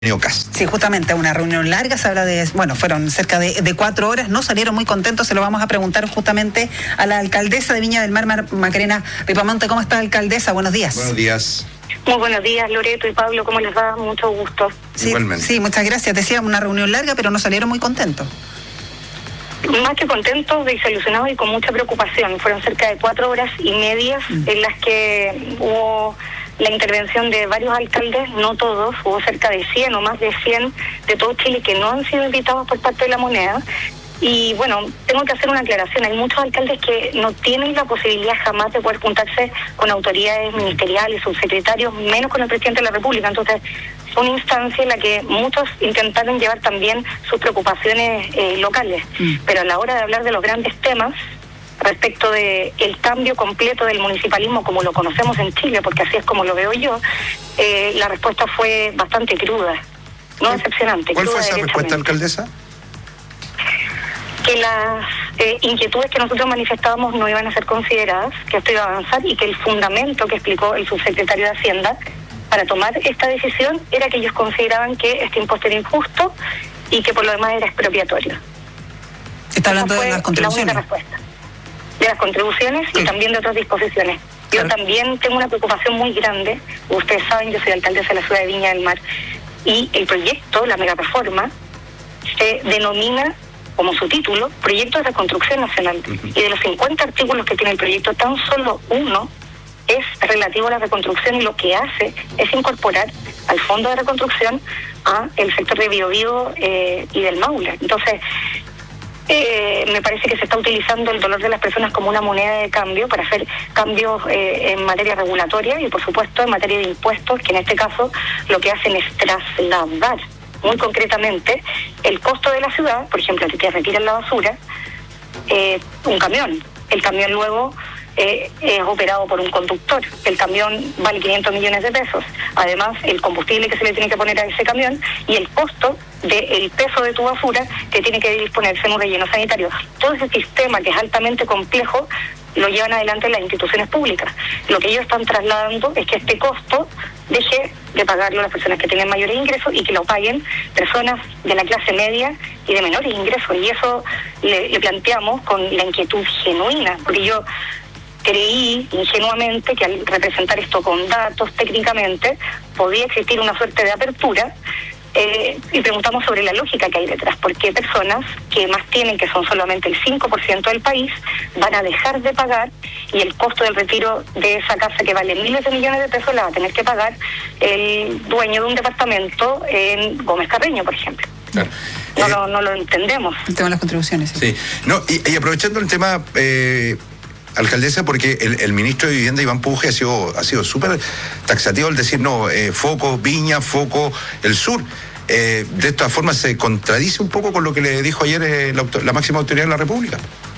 Kast. Sí, justamente una reunión larga, se habla de, bueno, fueron cerca de 4 horas, no salieron muy contentos, se lo vamos a preguntar justamente a la alcaldesa de Viña del Mar, Macarena Ripamonte. ¿Cómo está, alcaldesa? Buenos días. Buenos días. Muy buenos días, Loreto y Pablo, ¿cómo les va? Mucho gusto. Sí, igualmente. Sí, muchas gracias. Decía una reunión larga, pero no salieron muy contentos. Más que contentos, desilusionados y con mucha preocupación. Fueron cerca de 4 horas y media en las que hubo la intervención de varios alcaldes, no todos, hubo cerca de 100 o más de 100 de todo Chile que no han sido invitados por parte de la moneda. Y bueno, tengo que hacer una aclaración, hay muchos alcaldes que no tienen la posibilidad jamás de poder juntarse con autoridades ministeriales, subsecretarios, menos con el presidente de la República. Entonces, fue una instancia en la que muchos intentaron llevar también sus preocupaciones locales. Pero a la hora de hablar de los grandes temas, respecto de el cambio completo del municipalismo como lo conocemos en Chile, porque así es como lo veo yo, la respuesta fue bastante cruda, no decepcionante. ¿Cuál cruda, fue esa respuesta, alcaldesa? Que las inquietudes que nosotros manifestábamos no iban a ser consideradas, que esto iba a avanzar y que el fundamento que explicó el subsecretario de Hacienda para tomar esta decisión era que ellos consideraban que este impuesto era injusto y que por lo demás era expropiatorio. ¿Está hablando de las contribuciones? La única respuesta. De las contribuciones y también de otras disposiciones. Yo también tengo una preocupación muy grande. Ustedes saben, yo soy alcaldesa de la ciudad de Viña del Mar y el proyecto, la megareforma, se denomina como su título, Proyecto de Reconstrucción Nacional. Y de los 50 artículos que tiene el proyecto, tan solo uno es relativo a la reconstrucción y lo que hace es incorporar al Fondo de Reconstrucción a el sector de Biobío y del Maule. Entonces, me parece que se está utilizando el dolor de las personas como una moneda de cambio para hacer cambios en materia regulatoria y, por supuesto, en materia de impuestos, que en este caso lo que hacen es trasladar muy concretamente el costo de la ciudad. Por ejemplo, si te retiran la basura, un camión. El camión luego es operado por un conductor. El camión vale 500 millones de pesos. Además, el combustible que se le tiene que poner a ese camión y el costo del peso de tu basura que tiene que disponerse en un relleno sanitario. Todo ese sistema, que es altamente complejo, lo llevan adelante las instituciones públicas. Lo que ellos están trasladando es que este costo deje de pagarlo las personas que tienen mayores ingresos y que lo paguen personas de la clase media y de menores ingresos. Y eso le planteamos con la inquietud genuina, porque yo creí ingenuamente que al representar esto con datos técnicamente podía existir una suerte de apertura. Y preguntamos sobre la lógica que hay detrás, porque personas que más tienen, que son solamente el 5% del país, van a dejar de pagar y el costo del retiro de esa casa que vale miles de millones de pesos la va a tener que pagar el dueño de un departamento en Gómez Carreño, por ejemplo. Claro. No lo entendemos. El tema de las contribuciones. Sí. No, y aprovechando el tema, alcaldesa, porque el ministro de Vivienda, Iván Puje, ha sido súper taxativo al decir, no, foco Viña, foco el sur. De esta forma se contradice un poco con lo que le dijo ayer la máxima autoridad de la República.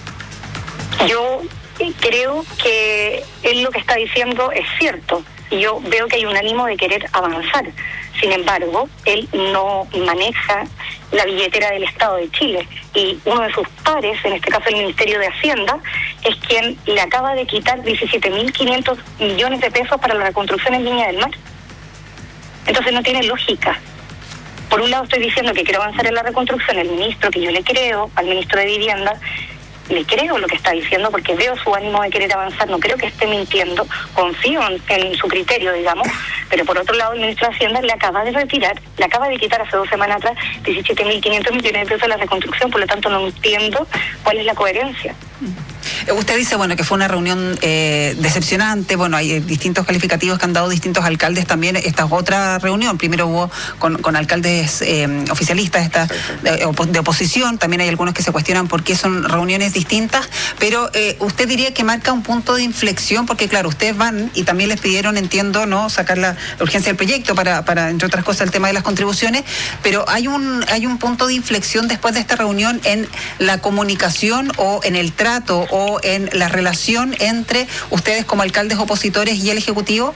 Yo creo que él lo que está diciendo es cierto. Yo veo que hay un ánimo de querer avanzar. Sin embargo, él no maneja la billetera del Estado de Chile. Y uno de sus pares, en este caso el Ministerio de Hacienda, es quien le acaba de quitar 17.500 millones de pesos para la reconstrucción en Viña del Mar. Entonces no tiene lógica. Por un lado estoy diciendo que quiero avanzar en la reconstrucción, el ministro, que yo le creo, al ministro de Vivienda, le creo lo que está diciendo porque veo su ánimo de querer avanzar, no creo que esté mintiendo, confío en su criterio, digamos, pero por otro lado el ministro de Hacienda le acaba de quitar hace 2 semanas atrás 17.500 millones de pesos a la reconstrucción, por lo tanto no entiendo cuál es la coherencia. Usted dice, bueno, que fue una reunión decepcionante. Bueno, hay distintos calificativos que han dado distintos alcaldes también. Esta es otra reunión. Primero hubo con alcaldes oficialistas de oposición. También hay algunos que se cuestionan por qué son reuniones distintas. Pero usted diría que marca un punto de inflexión, porque claro, ustedes van y también les pidieron, entiendo, no sacar la urgencia del proyecto para entre otras cosas, el tema de las contribuciones. Pero hay un punto de inflexión después de esta reunión en la comunicación o en el trato o en la relación entre ustedes como alcaldes opositores y el Ejecutivo?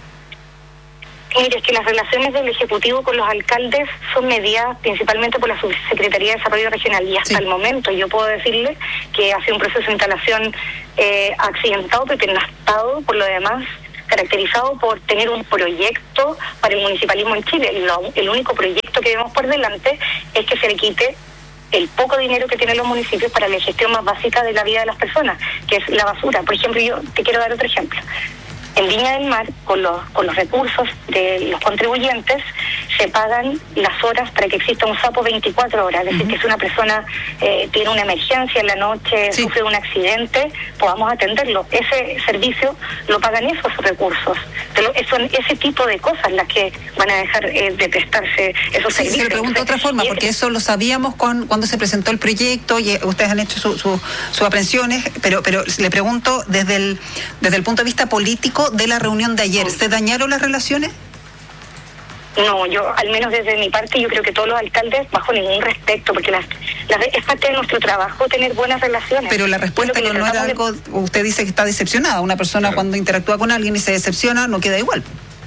Mire, es que las relaciones del Ejecutivo con los alcaldes son mediadas principalmente por la Subsecretaría de Desarrollo Regional y hasta el momento yo puedo decirle que ha sido un proceso de instalación accidentado, pero pernoctado. Por lo demás, caracterizado por tener un proyecto para el municipalismo en Chile. El único proyecto que vemos por delante es que se le quite el poco dinero que tienen los municipios para la gestión más básica de la vida de las personas, que es la basura. Por ejemplo, yo te quiero dar otro ejemplo. En Viña del Mar, con los recursos de los contribuyentes, se pagan las horas para que exista un sapo 24 horas. Es decir, que si una persona tiene una emergencia en la noche, sufre un accidente, podamos atenderlo. Ese servicio lo pagan esos recursos. Pero son ese tipo de cosas las que van a dejar de prestarse esos servicios. Se le pregunto de otra forma, porque eso lo sabíamos cuando se presentó el proyecto y ustedes han hecho sus aprehensiones, pero le pregunto desde el punto de vista político de la reunión de ayer, ¿se dañaron las relaciones? No, yo, al menos desde mi parte, yo creo que todos los alcaldes, bajo ningún respeto, porque es parte de nuestro trabajo tener buenas relaciones. Pero la respuesta no era algo, usted dice que está decepcionada. Una persona cuando interactúa con alguien y se decepciona, no queda igual.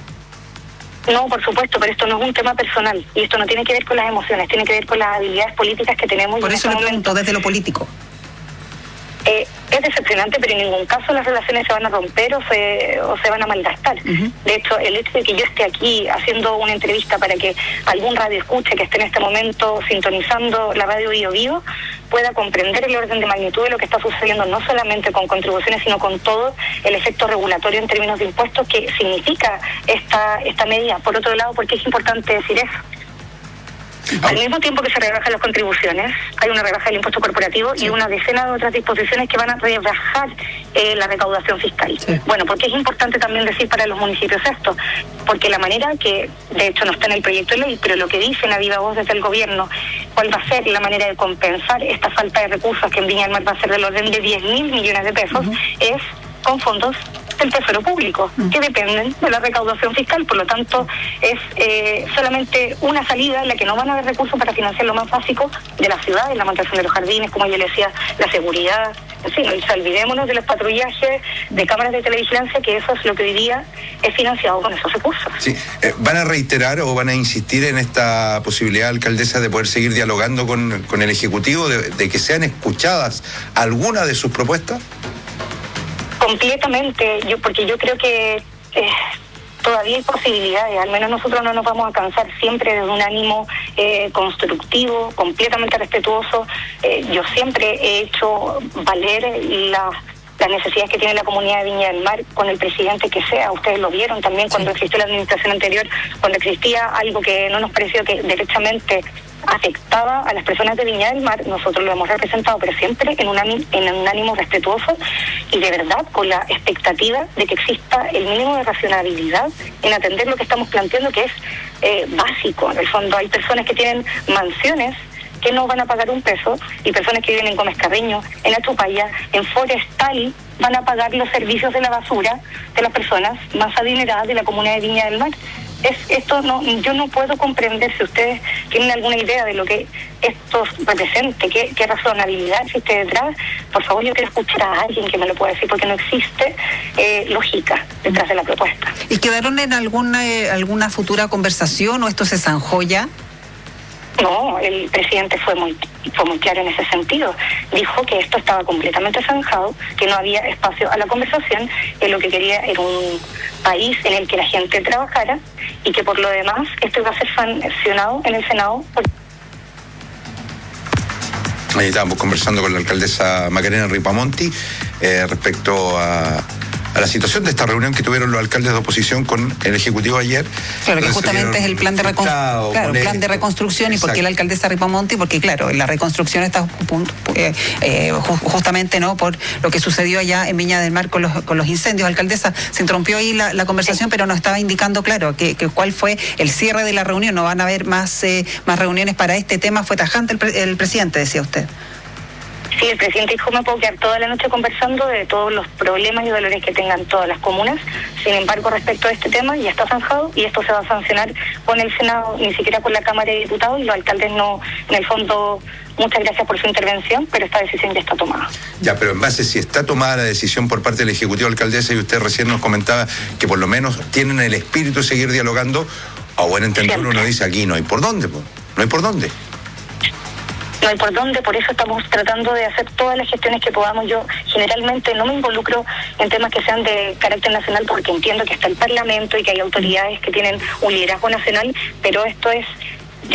No, por supuesto, pero esto no es un tema personal. Y esto no tiene que ver con las emociones, tiene que ver con las habilidades políticas que tenemos. Por eso le pregunto, desde lo político. Es decepcionante, pero en ningún caso las relaciones se van a romper o se van a malgastar. De hecho, el hecho de que yo esté aquí haciendo una entrevista para que algún radio escuche que esté en este momento sintonizando la radio Bio Bio pueda comprender el orden de magnitud de lo que está sucediendo, no solamente con contribuciones, sino con todo el efecto regulatorio en términos de impuestos que significa esta medida. Por otro lado, ¿por qué es importante decir eso? Al mismo tiempo que se rebajan las contribuciones, hay una rebaja del impuesto corporativo y una decena de otras disposiciones que van a rebajar la recaudación fiscal. Bueno, porque es importante también decir para los municipios esto, porque la manera que, de hecho no está en el proyecto de ley, pero lo que dicen a viva voz desde el gobierno, cuál va a ser la manera de compensar esta falta de recursos que en Viña del Mar va a ser del orden de 10.000 millones de pesos, es con fondos del Tesoro Público, que dependen de la recaudación fiscal. Por lo tanto, es solamente una salida en la que no van a haber recursos para financiar lo más básico de la ciudad, la mantención de los jardines, como yo le decía, la seguridad. En fin, olvidémonos de los patrullajes, de cámaras de televigilancia, que eso es lo que hoy día es financiado con esos recursos. Sí. ¿Van a reiterar o van a insistir en esta posibilidad, alcaldesa, de poder seguir dialogando con el Ejecutivo, de que sean escuchadas algunas de sus propuestas? Completamente, porque yo creo que todavía hay posibilidades, al menos nosotros no nos vamos a cansar, siempre desde un ánimo constructivo, completamente respetuoso. Yo siempre he hecho valer las necesidades que tiene la comunidad de Viña del Mar con el presidente que sea. Ustedes lo vieron también cuando existió la administración anterior, cuando existía algo que no nos pareció que derechamente afectaba a las personas de Viña del Mar, nosotros lo hemos representado, pero siempre en un ánimo respetuoso y de verdad con la expectativa de que exista el mínimo de racionalidad en atender lo que estamos planteando, que es básico. En el fondo hay personas que tienen mansiones que no van a pagar un peso y personas que viven en Gómez Carreño, en Atupaya, en Forestal, van a pagar los servicios de la basura de las personas más adineradas de la comunidad de Viña del Mar. Yo no puedo comprender, si ustedes tienen alguna idea de lo que esto represente, qué razonabilidad existe detrás. Por favor, yo quiero escuchar a alguien que me lo pueda decir, porque no existe lógica detrás de la propuesta. ¿Y quedaron en alguna futura conversación o esto se zanjó ya? No, el presidente fue muy claro en ese sentido. Dijo que esto estaba completamente zanjado, que no había espacio a la conversación, que lo que quería era un país en el que la gente trabajara y que por lo demás esto iba a ser sancionado en el Senado. Ahí estábamos conversando con la alcaldesa Macarena Ripamonti respecto a la situación de esta reunión que tuvieron los alcaldes de oposición con el Ejecutivo ayer. Claro, que justamente es el plan de reconstrucción. ¿Y por qué la alcaldesa Ripamonti? Porque claro, la reconstrucción está justamente no por lo que sucedió allá en Viña del Mar con los incendios. Alcaldesa, se interrumpió ahí la conversación, pero nos estaba indicando claro que cuál fue el cierre de la reunión. No van a haber más reuniones para este tema. Fue tajante el presidente, decía usted. Sí, el presidente dijo: me puedo quedar toda la noche conversando de todos los problemas y dolores que tengan todas las comunas. Sin embargo, respecto a este tema, ya está zanjado y esto se va a sancionar con el Senado, ni siquiera con la Cámara de Diputados, y los alcaldes no, en el fondo, muchas gracias por su intervención, pero esta decisión ya está tomada. Ya, pero en base, si está tomada la decisión por parte del Ejecutivo, alcaldesa, y usted recién nos comentaba que por lo menos tienen el espíritu de seguir dialogando, a buen entender uno dice: aquí no hay por dónde, no hay por dónde. no hay por dónde, por eso estamos tratando de hacer todas las gestiones que podamos. Yo generalmente no me involucro en temas que sean de carácter nacional porque entiendo que está el Parlamento y que hay autoridades que tienen un liderazgo nacional, pero esto es